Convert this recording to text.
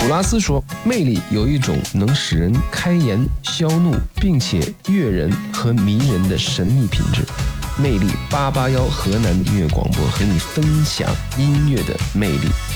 普拉斯说，魅力有一种能使人开颜消怒，并且悦人和迷人的神秘品质。魅力881河南音乐广播和你分享音乐的魅力。